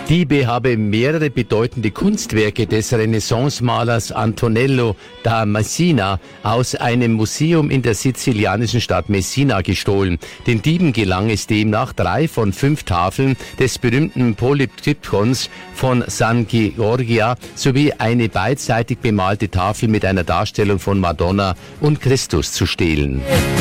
Diebe habe mehrere bedeutende Kunstwerke des Renaissance-Malers Antonello da Messina aus einem Museum in der sizilianischen Stadt Messina gestohlen. Den Dieben gelang es demnach, 3 von 5 Tafeln des berühmten Polyptychons von San Giorgia sowie eine beidseitig bemalte Tafel mit einer Darstellung von Madonna und Christus zu stehlen.